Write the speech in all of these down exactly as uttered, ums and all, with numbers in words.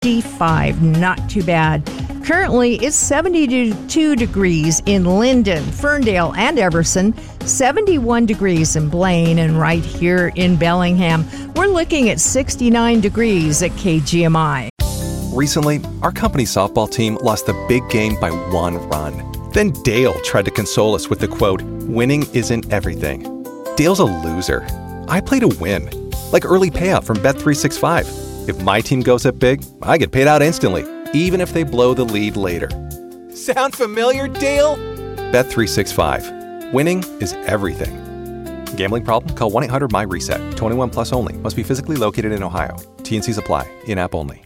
fifty-five, not too bad. Currently, it's seventy-two degrees in Linden, Ferndale, and Everson, seventy-one degrees in Blaine, and right here in Bellingham, we're looking at sixty-nine degrees at K G M I. Recently, our company softball team lost the big game by one run. Then Dale tried to console us with the quote, "Winning isn't everything." Dale's a loser. I play to win, like early payout from Bet three sixty-five. If my team goes up big, I get paid out instantly, even if they blow the lead later. Sound familiar, Dale? Bet three sixty-five. Winning is everything. Gambling problem? Call one eight hundred M Y reset. twenty-one plus only. Must be physically located in Ohio. T N Cs apply. In-app only.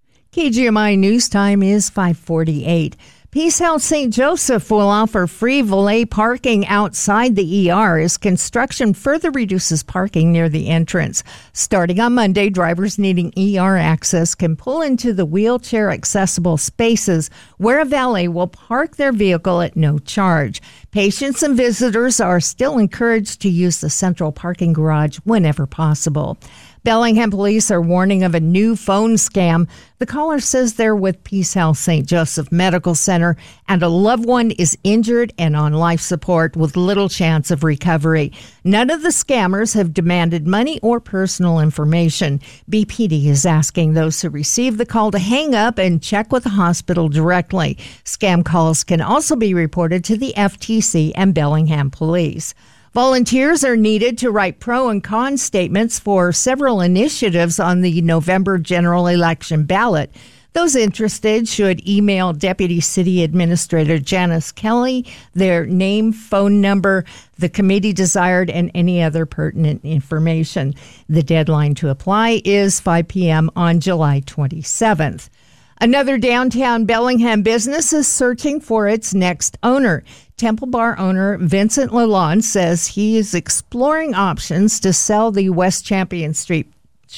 K G M I news time is five forty-eight. Peace Health Saint Joseph will offer free valet parking outside the E R as construction further reduces parking near the entrance. Starting on Monday, drivers needing E R access can pull into the wheelchair-accessible spaces where a valet will park their vehicle at no charge. Patients and visitors are still encouraged to use the central parking garage whenever possible. Bellingham police are warning of a new phone scam. The caller says they're with Peace Health Saint Joseph Medical Center and a loved one is injured and on life support with little chance of recovery. None of the scammers have demanded money or personal information. B P D is asking those who receive the call to hang up and check with the hospital directly. Scam calls can also be reported to the F T C and Bellingham Police. Volunteers are needed to write pro and con statements for several initiatives on the November general election ballot. Those interested should email Deputy City Administrator Janice Kelly their name, phone number, the committee desired, and any other pertinent information. The deadline to apply is five p.m. on July twenty-seventh. Another downtown Bellingham business is searching for its next owner. Temple Bar owner Vincent Lalonde says he is exploring options to sell the West Champion Street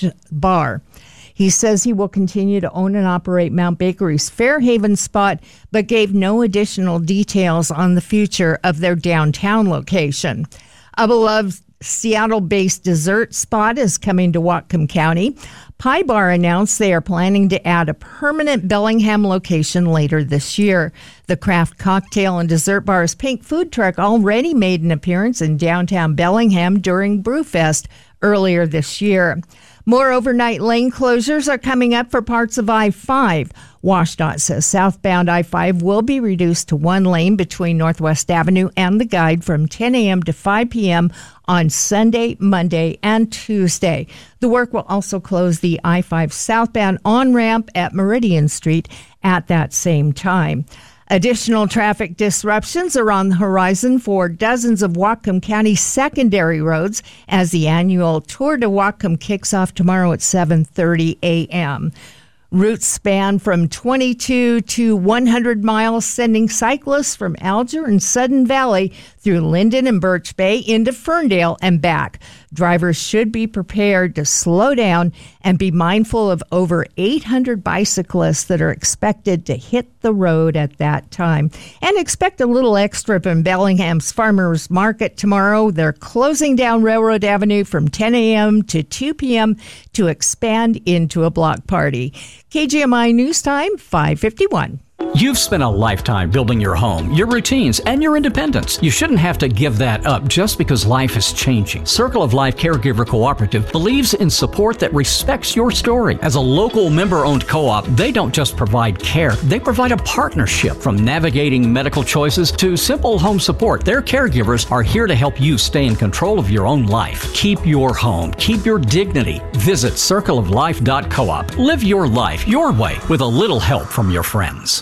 bar. He says he will continue to own and operate Mount Bakery's Fairhaven spot, but gave no additional details on the future of their downtown location. A beloved Seattle-based dessert spot is coming to Whatcom County. Pie Bar announced they are planning to add a permanent Bellingham location later this year. The craft cocktail and dessert bar's Pink Food Truck already made an appearance in downtown Bellingham during Brewfest earlier this year. More overnight lane closures are coming up for parts of I five. WashDOT says southbound I five will be reduced to one lane between Northwest Avenue and the Guide from ten a.m. to five p.m. on Sunday, Monday, and Tuesday. The work will also close the I five southbound on-ramp at Meridian Street at that same time. Additional traffic disruptions are on the horizon for dozens of Whatcom County secondary roads as the annual Tour de Whatcom kicks off tomorrow at seven thirty a.m. Routes span from twenty-two to one hundred miles, sending cyclists from Alger and Sudden Valley through Linden and Birch Bay into Ferndale and back. Drivers should be prepared to slow down and be mindful of over eight hundred bicyclists that are expected to hit the road at that time. And expect a little extra from Bellingham's Farmers Market tomorrow. They're closing down Railroad Avenue from ten a.m. to two p.m. to expand into a block party. K G M I News Time, five fifty-one. You've spent a lifetime building your home, your routines, and your independence. You shouldn't have to give that up just because life is changing. Circle of Life Caregiver Cooperative believes in support that respects your story. As a local member-owned co-op, they don't just provide care, they provide a partnership. From navigating medical choices to simple home support, their caregivers are here to help you stay in control of your own life. Keep your home, keep your dignity. Visit circle of life dot coop. Live your life your way with a little help from your friends.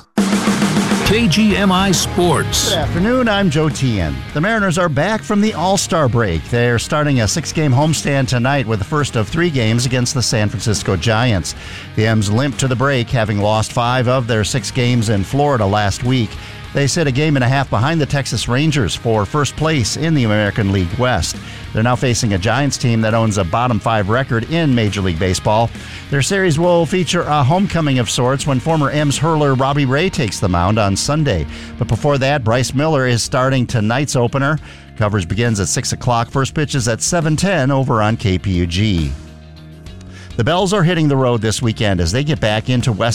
K G M I Sports. Good afternoon, I'm Joe Tien. The Mariners are back from the All-Star break. They're starting a six-game homestand tonight with the first of three games against the San Francisco Giants. The M's limp to the break, having lost five of their six games in Florida last week. They sit a game and a half behind the Texas Rangers for first place in the American League West. They're now facing a Giants team that owns a bottom five record in Major League Baseball. Their series will feature a homecoming of sorts when former M's hurler Robbie Ray takes the mound on Sunday. But before that, Bryce Miller is starting tonight's opener. Coverage begins at six o'clock. First pitch is at seven ten over on K P U G. The Bells are hitting the road this weekend as they get back into West